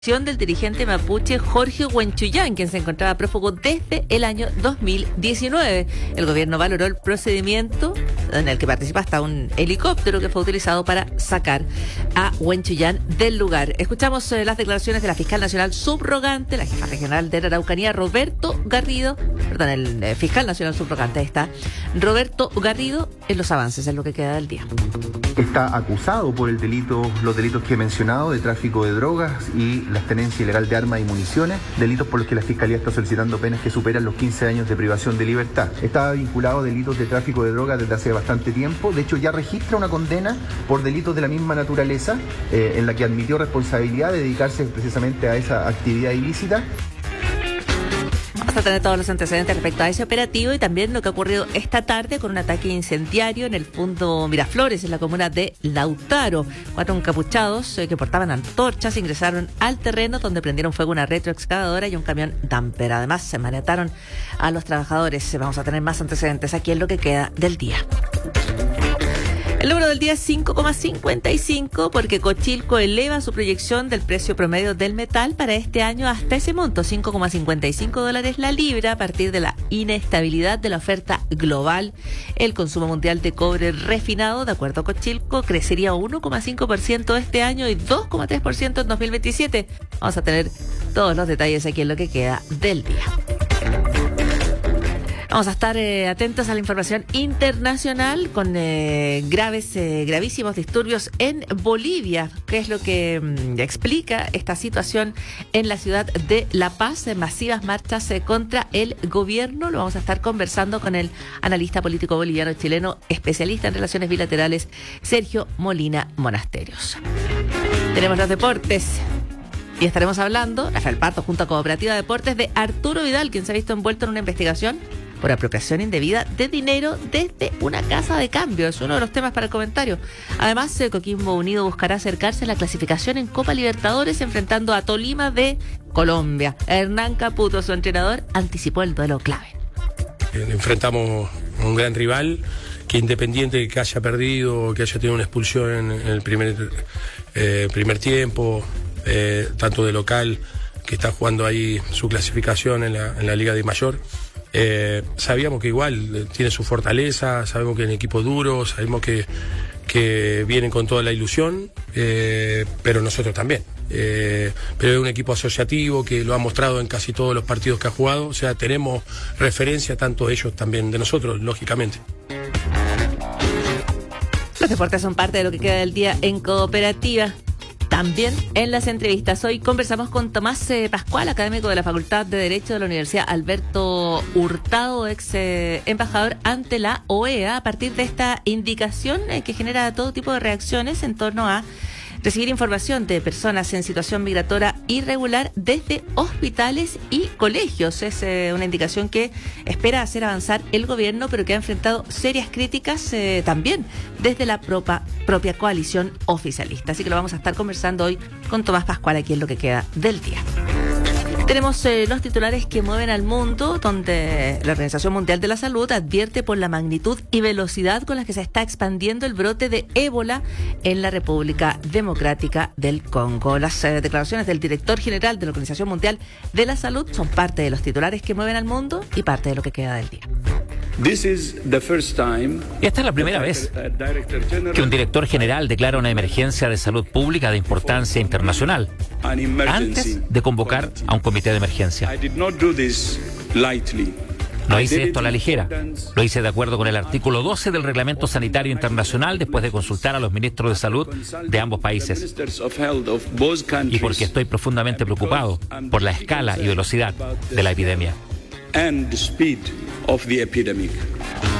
Del dirigente mapuche Jorge Huenchuyán, quien se encontraba prófugo desde el año 2019. El gobierno valoró el procedimiento en el que participa hasta un helicóptero que fue utilizado para sacar a Huenchuyán del lugar. Escuchamos las declaraciones de la fiscal nacional subrogante, la jefa regional de la Araucanía, el fiscal nacional subrogante, ahí está, Roberto Garrido, en los avances, en lo que queda del día. Está acusado por los delitos que he mencionado, de tráfico de drogas y la tenencia ilegal de armas y municiones, delitos por los que la Fiscalía está solicitando penas que superan los 15 años de privación de libertad. Estaba vinculado a delitos de tráfico de drogas desde hace bastante tiempo, de hecho ya registra una condena por delitos de la misma naturaleza, en la que admitió responsabilidad de dedicarse precisamente a esa actividad ilícita. Vamos a tener todos los antecedentes respecto a ese operativo y también lo que ha ocurrido esta tarde con un ataque incendiario en el fondo Miraflores, en la comuna de Lautaro. 4 encapuchados que portaban antorchas ingresaron al terreno donde prendieron fuego una retroexcavadora y un camión dumper. Además, se maniataron a los trabajadores. Vamos a tener más antecedentes aquí en lo que queda del día. El número del día es 5,55 porque Cochilco eleva su proyección del precio promedio del metal para este año hasta ese monto, $5,55 la libra, a partir de la inestabilidad de la oferta global. El consumo mundial de cobre refinado, de acuerdo a Cochilco, crecería 1,5% este año y 2,3% en 2027. Vamos a tener todos los detalles aquí en lo que queda del día. Vamos a estar atentos a la información internacional con gravísimos disturbios en Bolivia. ¿Qué es lo que explica esta situación en la ciudad de La Paz? Masivas marchas contra el gobierno. Lo vamos a estar conversando con el analista político boliviano chileno, especialista en relaciones bilaterales, Sergio Molina Monasterios. Tenemos los deportes. Y estaremos hablando, Rafael Parto, junto a Cooperativa Deportes, de Arturo Vidal, quien se ha visto envuelto en una investigación por apropiación indebida de dinero desde una casa de cambio. Es uno de los temas para el comentario. Además, Coquimbo Unido buscará acercarse a la clasificación en Copa Libertadores enfrentando a Tolima de Colombia. Hernán Caputo, su entrenador, anticipó el duelo clave. Enfrentamos a un gran rival que, independiente de que haya perdido, que haya tenido una expulsión en el primer tiempo, tanto de local, que está jugando ahí su clasificación en la Liga de Mayor, sabíamos que igual tiene su fortaleza, sabemos que es un equipo duro, sabemos que vienen con toda la ilusión, pero nosotros también. Pero es un equipo asociativo que lo ha mostrado en casi todos los partidos que ha jugado, o sea, tenemos referencia tanto de ellos también de nosotros, lógicamente. Los deportes son parte de lo que queda del día en Cooperativa. También en las entrevistas. Hoy conversamos con Tomás Pascual, académico de la Facultad de Derecho de la Universidad Alberto Hurtado, ex embajador ante la OEA, a partir de esta indicación que genera todo tipo de reacciones en torno a recibir información de personas en situación migratoria irregular desde hospitales y colegios. Es una indicación que espera hacer avanzar el gobierno, pero que ha enfrentado serias críticas también desde la propia coalición oficialista. Así que lo vamos a estar conversando hoy con Tomás Pascual aquí en lo que queda del día. Tenemos los titulares que mueven al mundo, donde la Organización Mundial de la Salud advierte por la magnitud y velocidad con las que se está expandiendo el brote de ébola en la República Democrática del Congo. Las declaraciones del director general de la Organización Mundial de la Salud son parte de los titulares que mueven al mundo y parte de lo que queda del día. Esta es la primera vez que un director general declara una emergencia de salud pública de importancia internacional antes de convocar a un comité de emergencia. No hice esto a la ligera. Lo hice de acuerdo con el artículo 12 del Reglamento Sanitario Internacional, después de consultar a los ministros de salud de ambos países. Y porque estoy profundamente preocupado por la escala y velocidad de la epidemia. And the speed of the epidemic.